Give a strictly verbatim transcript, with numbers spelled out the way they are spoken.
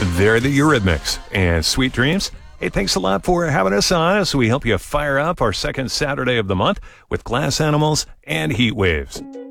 They're the Eurythmics and Sweet Dreams. Hey, thanks a lot for having us on as we help you fire up our second Saturday of the month with Glass Animals and Heat Waves.